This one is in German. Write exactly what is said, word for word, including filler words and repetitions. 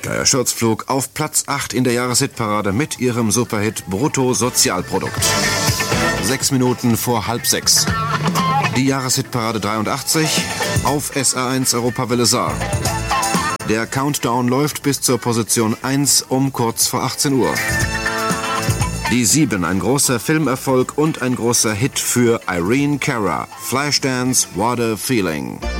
Steier Sturzflug auf Platz acht in der Jahreshitparade mit ihrem Superhit Bruttosozialprodukt. Sechs Minuten vor halb sechs. Die Jahreshitparade dreiundachtzig auf S A eins Europawelle Saar. Der Countdown läuft bis zur Position eins um kurz vor achtzehn Uhr. Die sieben, ein großer Filmerfolg und ein großer Hit für Irene Cara. Flashdance, What a Feeling.